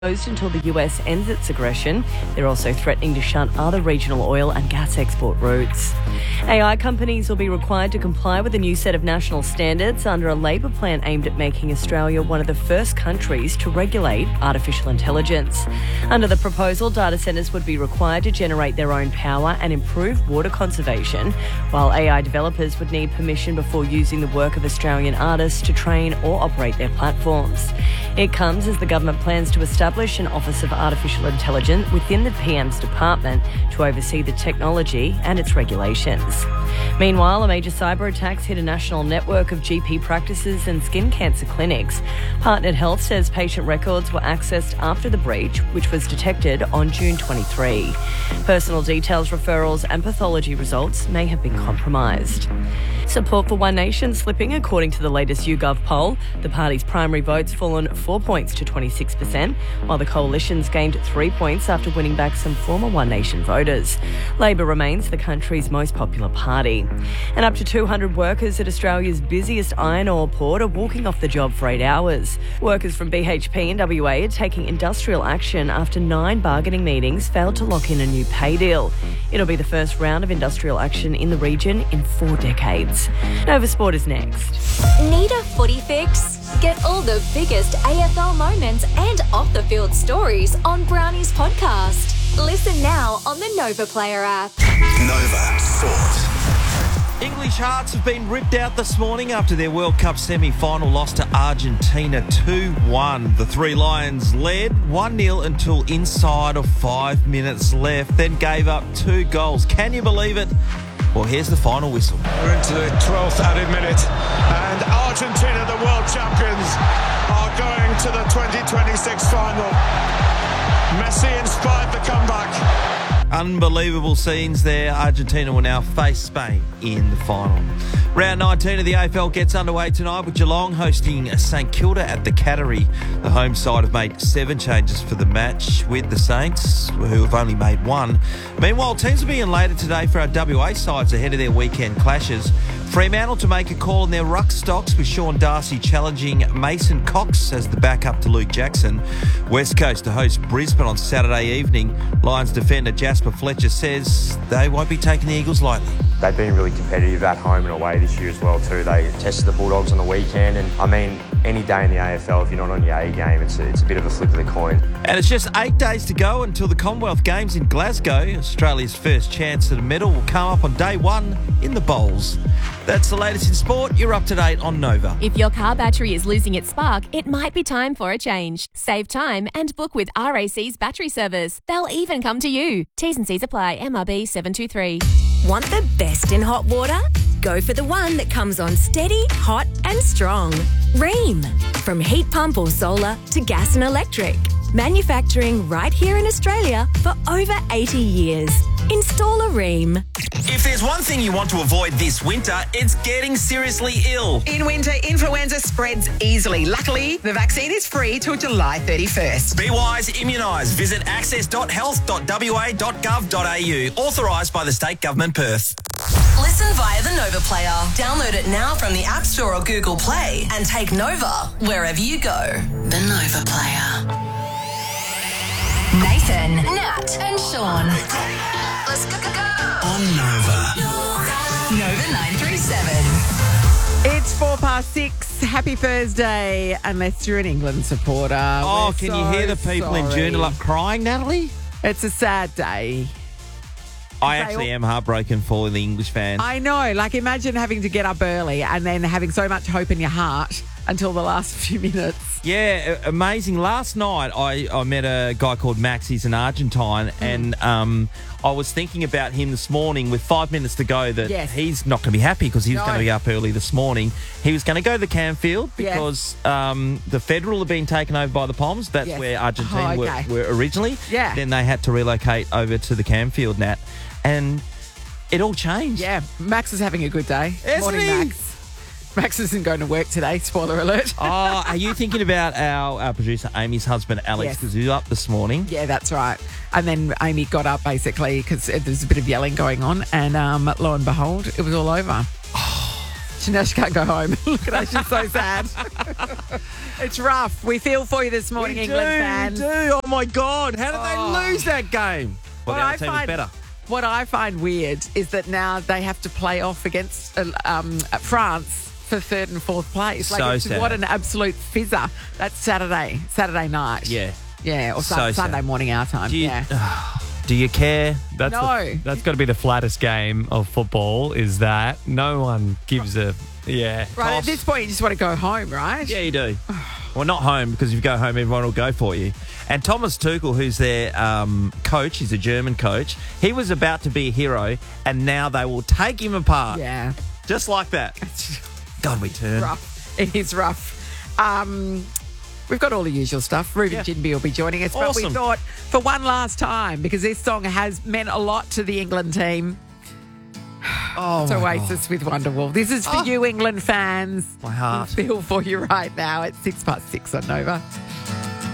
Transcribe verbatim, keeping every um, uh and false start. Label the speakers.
Speaker 1: Closed until the U S ends its aggression. They're also threatening to shut other regional oil and gas export routes. A I companies will be required to comply with a new set of national standards under a Labor plan aimed at making Australia one of the first countries to regulate artificial intelligence. Under the proposal, data centres would be required to generate their own power and improve water conservation, while A I developers would need permission before using the work of Australian artists to train or operate their platforms. It comes as the government plans to establish an Office of Artificial Intelligence within the P M's department to oversee the technology and its regulations. Meanwhile, a major cyber attacks hit a national network of G P practices and skin cancer clinics. Partnered Health says patient records were accessed after the breach, which was detected on June twenty-third. Personal details, referrals and pathology results may have been compromised. Support for One Nation slipping according to the latest YouGov poll. The party's primary votes fallen four points to twenty-six percent, while the coalition's gained three points after winning back some former One Nation voters. Labor remains the country's most popular party. And up to two hundred workers at Australia's busiest iron ore port are walking off the job for eight hours. Workers from B H P in W A are taking industrial action after nine bargaining meetings failed to lock in a new pay deal. It'll be the first round of industrial action in the region in four decades. Nova Sport is next.
Speaker 2: Need a footy fix? Get all the biggest A F L moments and off-the-field stories on Brownie's podcast. Listen now on the Nova Player app.
Speaker 3: Nova Sport.
Speaker 4: English Hearts have been ripped out this morning after their World Cup semi-final loss to Argentina two one. The Three Lions led one nil until inside of five minutes left, then gave up two goals. Can you believe it? Well, here's the final whistle.
Speaker 5: We're into the twelfth added minute, and Argentina, the world champions, are going to the twenty twenty-six final. Messi inspired the comeback.
Speaker 4: Unbelievable scenes there. Argentina will now face Spain in the final. Round nineteen of the A F L gets underway tonight with Geelong hosting St Kilda at the Cattery. The home side have made seven changes for the match with the Saints, who have only made one. Meanwhile, teams are being elated today for our W A sides ahead of their weekend clashes. Fremantle to make a call on their ruck stocks with Sean Darcy challenging Mason Cox as the backup to Luke Jackson. West Coast to host Brisbane on Saturday evening. Lions defender Jasper Fletcher says they won't be taking the Eagles lightly.
Speaker 6: They've been really competitive at home and away this year as well too. They tested the Bulldogs on the weekend, and I mean, any day in the A F L, if you're not on your A game, it's a, it's a bit of a flip of the coin. And it's just eight days to go until the Commonwealth Games in Glasgow. Australia's first chance at a medal will come up on day one in the bowls. That's the latest in sport. You're up to date on Nova.
Speaker 7: If your car battery is losing its spark, it might be time for a change. Save time and book with R A C's battery service. They'll even come to you. T's and C's apply. M R B seven two three.
Speaker 8: Want the best in hot water? Go for the one that comes on steady, hot and strong. Rheem. From heat pump or solar to gas and electric. Manufacturing right here in Australia for over eighty years. Install a Rheem.
Speaker 3: If there's one thing you want to avoid this winter, it's getting seriously ill.
Speaker 9: In winter, influenza spreads easily. Luckily, the vaccine is free till July thirty-first.
Speaker 3: Be wise, immunise. Visit access dot health dot w a dot gov dot a u. Authorised by the State Government Perth.
Speaker 10: Listen via the Nova Player. Download it now from the App Store or Google Play and take Nova wherever you go. The Nova Player.
Speaker 2: Nathan, Nat and Sean. Let's go, go, go.
Speaker 3: On Nova.
Speaker 2: Nova nine three seven.
Speaker 11: It's four past six. Happy Thursday, unless you're an England supporter.
Speaker 4: Oh,
Speaker 11: We're
Speaker 4: can
Speaker 11: so
Speaker 4: you hear the people in
Speaker 11: sorry.
Speaker 4: Joondalup crying, Natalie?
Speaker 11: It's a sad day.
Speaker 4: I
Speaker 11: They
Speaker 4: actually
Speaker 11: all-
Speaker 4: am heartbroken for the English fans.
Speaker 11: I know. Like, imagine having to get up early and then having so much hope in your heart until the last few minutes.
Speaker 4: Yeah, a- amazing. Last night, I, I met a guy called Max. He's an Argentine,
Speaker 11: Mm.
Speaker 4: and um, I was thinking about him this morning with five minutes to go that
Speaker 11: Yes.
Speaker 4: he's not going to be happy because he was
Speaker 11: No.
Speaker 4: going to be up early this morning. He was going to go to the Camfield
Speaker 11: Yes.
Speaker 4: because um, the Federal had been taken over by the Palms. That's
Speaker 11: Yes.
Speaker 4: where Argentina
Speaker 11: Oh, okay.
Speaker 4: were, were originally.
Speaker 11: Yeah.
Speaker 4: Then they had to relocate over to the Camfield, Nat. And it all changed.
Speaker 11: Yeah, Max is having a good day.
Speaker 4: Isn't
Speaker 11: Morning,
Speaker 4: he?
Speaker 11: Max. Max isn't going to work today, spoiler alert.
Speaker 4: Oh, are you thinking about our, our producer Amy's husband, Alex,
Speaker 11: Yes.
Speaker 4: because he was up this morning?
Speaker 11: Yeah, that's right. And then Amy got up basically because there's a bit of yelling going on, and um, lo and behold, it was all over. Tanesh can't go home. Look at her, she's so sad. It's rough. We feel for you this morning,
Speaker 4: We
Speaker 11: England
Speaker 4: do,
Speaker 11: fans.
Speaker 4: we do. Oh, my God. How did
Speaker 11: Oh.
Speaker 4: they lose that game? Well, the
Speaker 11: What
Speaker 4: other
Speaker 11: I
Speaker 4: team was
Speaker 11: find-
Speaker 4: better.
Speaker 11: What I find weird is that now they have to play off against uh, um, France for third and fourth place. Like,
Speaker 4: So
Speaker 11: it's,
Speaker 4: sad.
Speaker 11: what an absolute fizzer. That's Saturday, Saturday night.
Speaker 4: Yeah.
Speaker 11: Yeah, or
Speaker 4: So
Speaker 11: sun-
Speaker 4: sad.
Speaker 11: Sunday morning our time.
Speaker 4: Do you,
Speaker 11: yeah.
Speaker 4: do you care?
Speaker 12: That's
Speaker 11: No.
Speaker 12: the, that's got to be the flattest game of football. Is that no one gives a yeah.
Speaker 11: Right, at
Speaker 4: Toss.
Speaker 11: this point, you just want to go home, right?
Speaker 4: Yeah, you do. Well, not home, because if you go home, everyone will go for you. And Thomas Tuchel, who's their um, coach, he's a German coach, he was about to be a hero, and now they will take him apart.
Speaker 11: Yeah.
Speaker 4: Just like that. God, we turn.
Speaker 11: Rough. It is rough. Um, we've got all the usual stuff. Ruben
Speaker 4: Yeah.
Speaker 11: Jinby will be joining us. But we
Speaker 4: Awesome.
Speaker 11: thought, for one last time, because this song has meant a lot to the England team,
Speaker 4: Oh,
Speaker 11: it's
Speaker 4: my
Speaker 11: Oasis with Wonderwall. This is for
Speaker 4: Oh.
Speaker 11: you, England fans.
Speaker 4: My heart.
Speaker 11: We feel for you right now at six past six on Nova.